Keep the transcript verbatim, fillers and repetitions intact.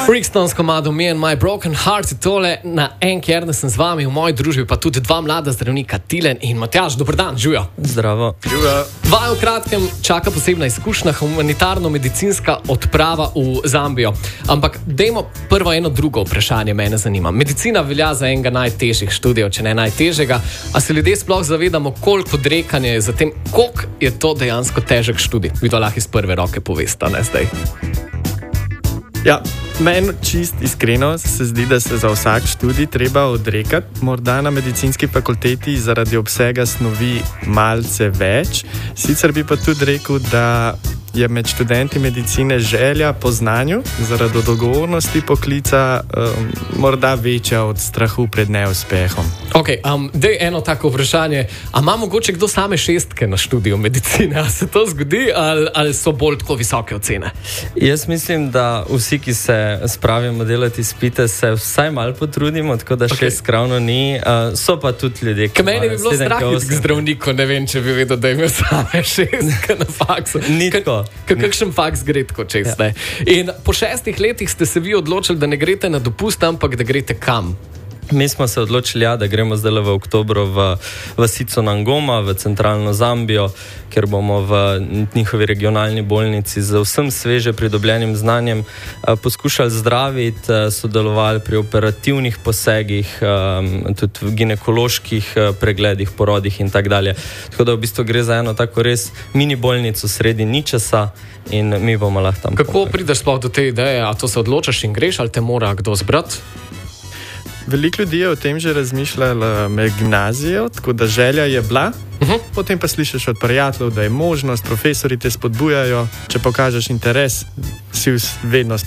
Brixton s komadom Me and My Broken Heart je tole na en kjer, da sem z vami, v moji družbi pa tudi dva mlada zdravnika, Tilen in Matjaž. Dober dan, živijo. Zdravo. Živijo. Vaju v kratkem čaka posebna izkušnja, humanitarno-medicinska odprava v Zambijo. Ampak dajmo prvo eno drugo vprašanje, mene zanima. Medicina velja za enega najtežjih študijev, če ne najtežjega. A se ljudje sploh zavedamo, koliko odrekanja je za tem, koliko je to dejansko težek študij? Vi to lahko iz prve roke poveste, ne zdaj. Ja, meni čist iskreno se zdi, da se za vsak študij treba odrekati. Morda na medicinski fakulteti zaradi obsega snovi malce več. Sicer bi pa tudi rekel, da je med študenti medicine želja po znanju zaradi odgovornosti poklica um, morda večja od strahu pred neuspehom. Ok, um, dej eno tako vprašanje. A ima mogoče kdo same šestke na študiju medicine? A se to zgodi ali, ali so bolj tako visoke ocene? Jaz mislim, da vsi, ki se spravimo delati izpite, se vsaj malo potrudimo, tako da okay. Šest kravno ni. Uh, so pa tudi ljudje, ki meni bi bilo strah k zdravniku, ne vem, če bi vedel, da ima same šestke na faksu. Ni tako. Kakšen faks gre tako čez, ne? In po šestih letih ste se vi odločili, da ne greste na dopust, ampak da greste kam? Mi smo se odločili, ja, da gremo zdaj v oktobru v vasico Nangoma, v centralno Zambijo, ker bomo v njihovi regionalni bolnici z vsem sveže pridobljenim znanjem poskušali zdraviti, sodelovali pri operativnih posegih, tudi v ginekoloških pregledih, porodih in tako dalje. Tako da v bistvu gre za eno tako res mini bolnico sredi ničesa in mi bomo lahko tam. Kako prideš sploh do te ideje? A to se odločaš in greš ali te mora kdo zbrati? Veliko ljudi je o tem že razmišljalo med gimnazijo, tako da želja je bila, uh-huh. Potem pa slišiš od prijateljev, da je možnost, profesori te spodbujajo, če pokažeš interes, si vedno